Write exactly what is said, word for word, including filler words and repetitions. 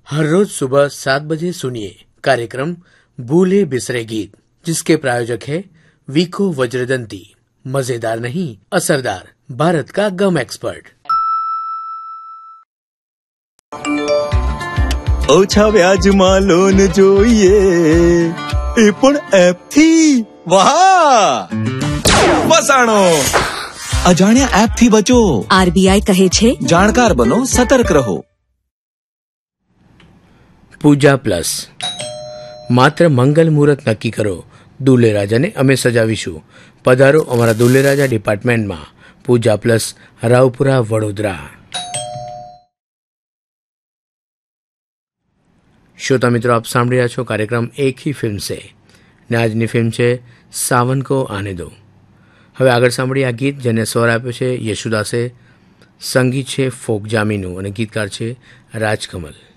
हर रोज सुबह सात बजे सुनिए कार्यक्रम भूले बिसरे गीत, जिसके प्रायोजक है वीको वज्रदंती। मजेदार नहीं, असरदार, भारत का गम एक्सपर्ट। ઓછા વ્યાજમાં લોન જોઈએ એ પણ એપથી। વાહ, વસાણો અજાણ્યા એપથી બચો। આરબીઆઈ કહે છે, જાણકાર બનો, સતર્ક રહો। પૂજા પ્લસ, માત્ર મંગલ મુહૂર્ત નક્કી કરો, દુલ્હે રાજાને અમે સજાવીશું। પધારો અમારા દુલ્હે રાજા ડિપાર્ટમેન્ટમાં। પૂજા પ્લસ, રાવપુરા, વડોદરા। શ્રોતા મિત્રો, આપ સાંભળી રહ્યા છો કાર્યક્રમ એક હી ફિલ્મ સે, ને આજની ફિલ્મ છે સાવન કો આને દો। હવે આગળ સાંભળીએ આ ગીત, જેને સ્વર આપ્યો છે યશુદાસે, સંગીત છે ફોક જામીનું અને ગીતકાર છે રાજકમલ।